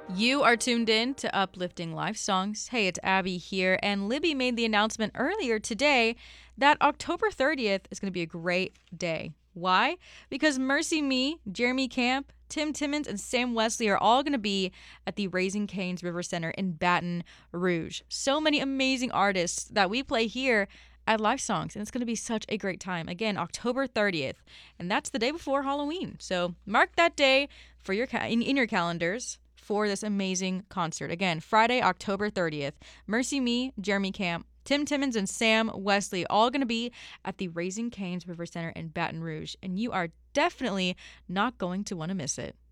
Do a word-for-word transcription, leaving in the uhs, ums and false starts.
You are tuned in to Uplifting Life Songs. Hey, it's Abby here, and Libby made the announcement earlier today that October thirtieth is going to be a great day. Why? Because Mercy Me, Jeremy Camp, Tim Timmons, and Sam Wesley are all going to be at the Raising Cane's River Center in Baton Rouge. So many amazing artists that we play here at Life Songs, and it's going to be such a great time. Again, October thirtieth, and that's the day before Halloween. So mark that day for your ca- in, in your calendars for this amazing concert. Again, Friday, October thirtieth. Mercy Me, Jeremy Camp, Tim Timmons, and Sam Wesley all going to be at the Raising Cane's River Center in Baton Rouge, and you are definitely not going to want to miss it.